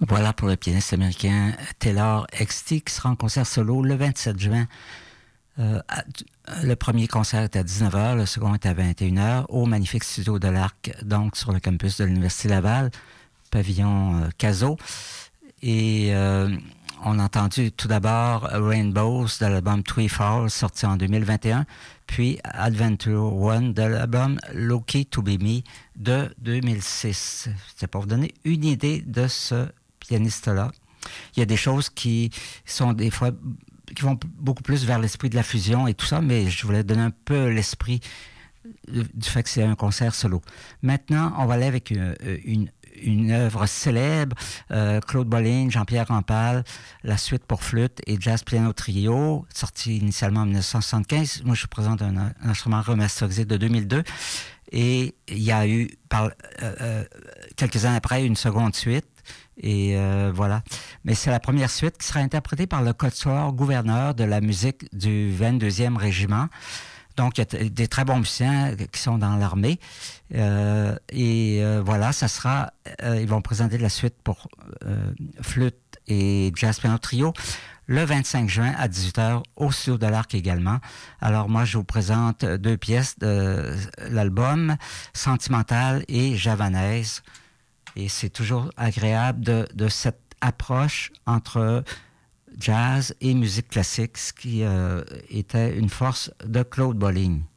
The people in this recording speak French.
Voilà pour le pianiste américain Taylor Exty qui sera en concert solo le 27 juin. Le premier concert est à 19h, le second est à 21h au magnifique studio de l'Arc, donc sur le campus de l'Université Laval, pavillon Caso. Et on a entendu tout d'abord Rainbows de l'album Three Falls sorti en 2021, puis Adventure One de l'album Lucky to Be Me de 2006. C'est pour vous donner une idée de ce pianiste-là. Il y a des choses qui sont des fois qui vont beaucoup plus vers l'esprit de la fusion et tout ça, mais je voulais donner un peu l'esprit du fait que c'est un concert solo. Maintenant, on va aller avec une œuvre célèbre, Claude Bolling, Jean-Pierre Rampal, la suite pour flûte et jazz piano trio, sorti initialement en 1975. Moi, je présente un instrument remasterisé de 2002. Et il y a eu, quelques années après, une seconde suite. Et voilà. Mais c'est la première suite qui sera interprétée par le quatuor gouverneur de la musique du 22e régiment. Donc, il y a des très bons musiciens qui sont dans l'armée. Voilà, ça sera... ils vont présenter la suite pour flûte et jazz piano trio le 25 juin à 18h au studio de l'Arc également. Alors, moi, je vous présente deux pièces de l'album, Sentimental et Javanaise. Et c'est toujours agréable de cette approche entre jazz et musique classique, ce qui était une force de Claude Bolling.